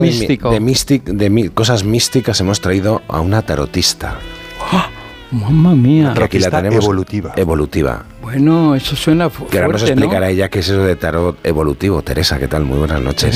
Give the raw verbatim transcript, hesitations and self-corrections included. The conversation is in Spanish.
Místico. De, místic, de mi, cosas místicas hemos traído a una tarotista. ¡Oh! ¡Mamma mía! Que aquí la tenemos evolutiva. Evolutiva. Bueno, eso suena fu- Que ahora nos fuerte, explicará ¿no? ella qué es eso de tarot evolutivo. Teresa, ¿qué tal? Muy buenas noches.